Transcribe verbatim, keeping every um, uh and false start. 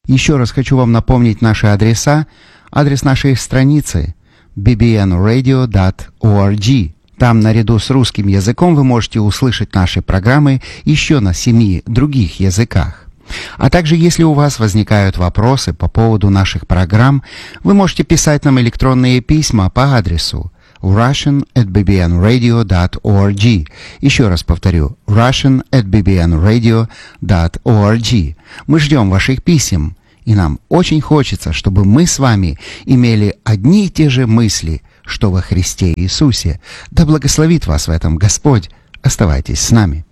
Еще раз хочу вам напомнить наши адреса. Адрес нашей страницы би би эн радио точка орг. Там наряду с русским языком вы можете услышать наши программы еще на семи других языках. А также, если у вас возникают вопросы по поводу наших программ, вы можете писать нам электронные письма по адресу russian at би би эн радио точка орг. Еще раз повторю, russian at би би эн радио точка орг. Мы ждем ваших писем, и нам очень хочется, чтобы мы с вами имели одни и те же мысли, что во Христе Иисусе. Да благословит вас в этом Господь. Оставайтесь с нами.